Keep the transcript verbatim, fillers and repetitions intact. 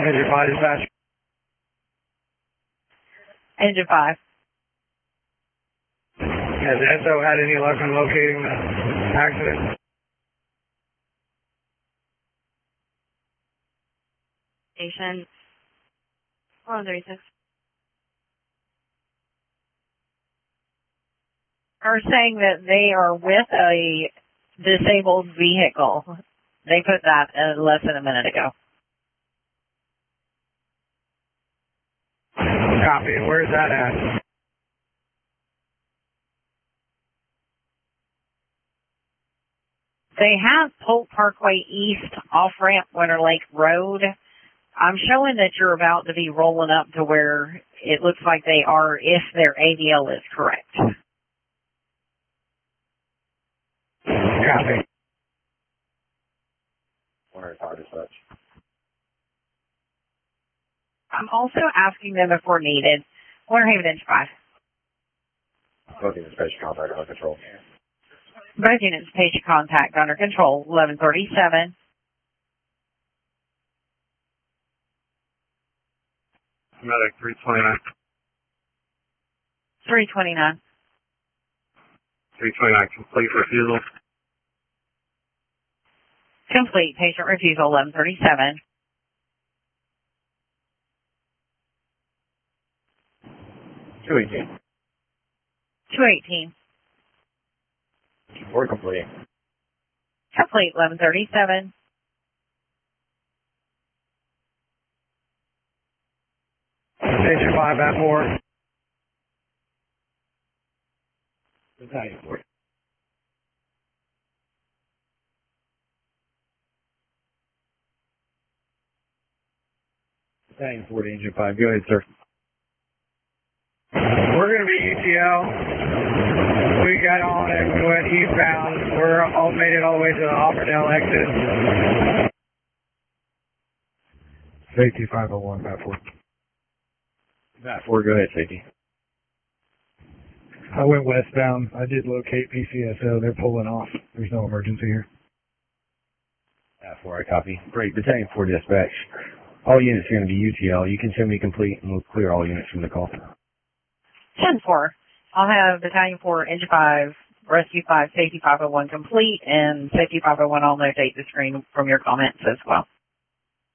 Engine five dispatch. Engine five. Has E S O had any luck in locating the accident? Station one thirty-six. Are saying that they are with a disabled vehicle. They put that uh, less than a minute ago. Copy. Where's that at? They have Polk Parkway East off-ramp Winter Lake Road. I'm showing that you're about to be rolling up to where it looks like they are if their A D L is correct. Copy. I'm also asking them if we're needed. Winter Haven Engine five. Both units patient contact under control. Both units patient contact under control. eleven thirty-seven. Medic three twenty-nine. three twenty-nine. three twenty-nine, complete refusal. Complete patient refusal. eleven thirty-seven. two eighteen. two eighteen. We're complete. Complete. eleven thirty-seven. Station five at four. Battalion four. Battalion four to Engine five. Go ahead, sir. We're going to be U T L. We got on and we went eastbound. We're all made it all the way to the Offerdale exit. Safety five oh one, Bat four. Bat four, go ahead, safety. I went westbound. I did locate P C S O. They're pulling off. There's no emergency here. Bat four, I copy. Great. Battalion four dispatch. All units are going to be U T L. You can send me complete and we'll clear all units from the call. ten four. I'll have Battalion four, Engine five, Rescue five, Safety five oh one complete, and Safety five oh one, I'll notate the screen from your comments as well.